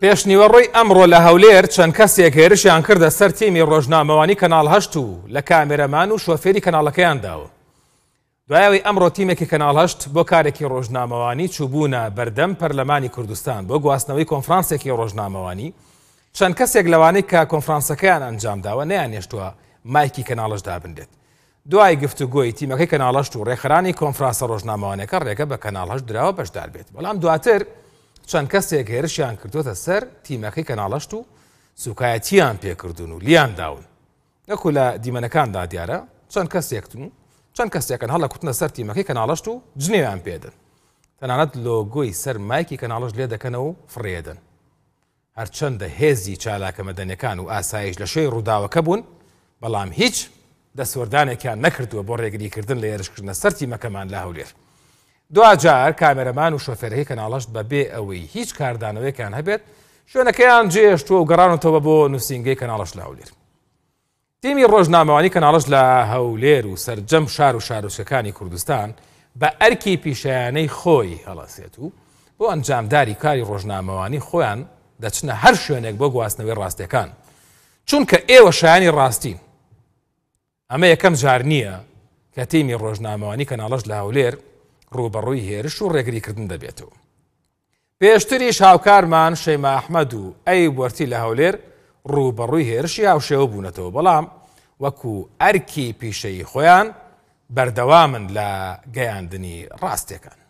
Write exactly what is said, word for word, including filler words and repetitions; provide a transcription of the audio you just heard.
پێشنیوەڕۆی ئەمڕۆ لە هەولێر چەند کەسێک هێرشیان کردە سەر تیمی ڕۆژنامەوانی کەناڵ هەشت و لە کامێرەمان و شۆفێری کەناڵەکەیان داوە. دوایەوەی ئەمڕۆ تیمێکی کەناڵ هەشت بۆ کارێکی ڕۆژنامەوانی چووبوونە بەردەم پەرلەمانی کوردستان بۆ گواستنەوەی کۆنفرانسێکی ڕۆژنامەوانی. چەند کەسێک لەوانەی کە کۆنفرانسەکەیان ئەنجام داوە نەیانهێشتووە مایکی کەناڵەش دابندێت. دوای گفتوگۆی تیمەکەی کەناڵ هەشت و ڕێکخراوی کۆنفرانسە ڕۆژنامەوانیەکە ڕێگە بە کەناڵ هەشت درراوە بەشدار بێت. بەڵام دواتر چەند کەسێک هێرشیان کردوتە سەر تیمەکەی کەناڵ هەشت و سوکایەتیان پێکردون و لیان داون. نەکو لە دیمەنەکاندا دیارە چەند کەسێکتون چەند کەسێکن هەڵە کوتنە سەر تیمەکەی کەناڵ هەشت و جنێویان پێدن. تەنانەت لۆگۆی سەر مایکی کەناڵ هەشت لێ دەکەنەوە و فڕێدن. هەرچەندە هێزی چالاکە مەدەنیەکان و ئاسایش لە شوێی ڕووداوەکە بوون، بەڵام هیچ دەسوەردانێکیان نەکردووە بۆ ڕێگریکردن لە هێرشکردنە سەر تیمەکەمان لە هەولێر. دوجار کامێرەمان و شۆفێرەکەی کەناڵ هەشت بەبێ ئەوەی هیچ کاردانەوەیەکیان هەبێت شوێنەکەیان جێشتووە و گەڕانەوە بۆ نووسینگەی کەناڵ هەشت لە هەولێر. تیمی ڕۆژنامەوانی کەناڵ هەشت لە هەولێر و سەرجەم شار و شارۆچکەکانی کوردستان بە ئەرکی پیشەیانەی خۆی هەڵەسێت و بۆ ئەنجامداری کاری ڕۆژنامەوانی خۆیان دەچنە هەر شوێنێک بۆ گواستنەوەی ڕاستیەکان، چونکە ئێوە شایانی ڕاستین. ئەمە یەکەم جار نییە کە تیمی ڕۆژنامەوانی کەناڵ هەشت لە هەولێر ڕوبەڕووی هێرش و ڕێگریکردن دەبێتەوە. پێشتریش هاوکارمان شەیما ئەحمەد و ئەیوب وەرتی لە هەولێر ڕوبەڕووی هێرشی هاوشێوە بوونەتەوە، بەڵام وەکو ئەرکی پیشەی خۆیان بەردەوامن لە گەیاندنی ڕاستیەکان.